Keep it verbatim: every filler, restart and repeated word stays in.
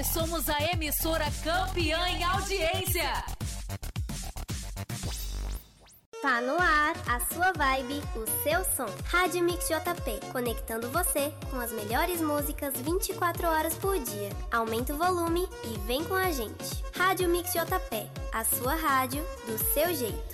nós somos a emissora campeã em audiência. Tá no ar, a sua vibe, o seu som. Rádio Mix J P, conectando você com as melhores músicas vinte e quatro horas por dia. Aumenta o volume e vem com a gente. Rádio Mix J P, a sua rádio do seu jeito.